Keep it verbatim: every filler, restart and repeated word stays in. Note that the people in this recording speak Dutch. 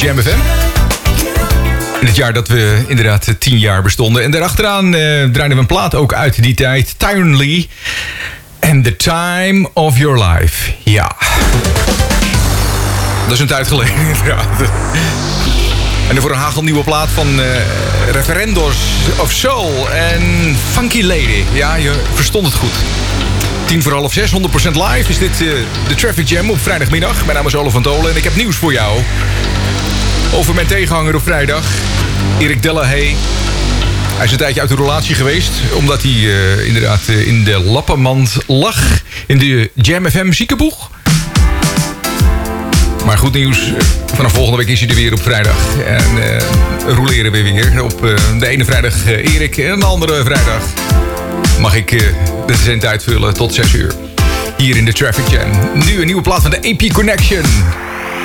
Jam F M. In het jaar dat we inderdaad tien jaar bestonden. En daarachteraan uh, draaiden we een plaat ook uit die tijd. Tyron Lee. And the Time of Your Life. Ja. Dat is een tijd geleden inderdaad. En dan voor een hagelnieuwe plaat van uh, Referendos of Soul en Funky Lady. Ja, je verstond het goed. Tien voor half zes, honderd procent live is dit uh, de Traffic Jam op vrijdagmiddag. Mijn naam is Olaf van Tolen en ik heb nieuws voor jou. Over mijn tegenhanger op vrijdag, Erik Delahaye. Hij is een tijdje uit de relatie geweest, omdat hij uh, inderdaad uh, in de lappenmand lag. In de Jam F M ziekenboeg. Maar goed nieuws, vanaf volgende week is hij er weer op vrijdag. En uh, roleren we weer. Op uh, de ene vrijdag uh, Erik en de andere vrijdag mag ik uh, de zendtijd vullen tot zes uur. Hier in de Traffic Jam. Nu een nieuwe plaat van de A P Connection.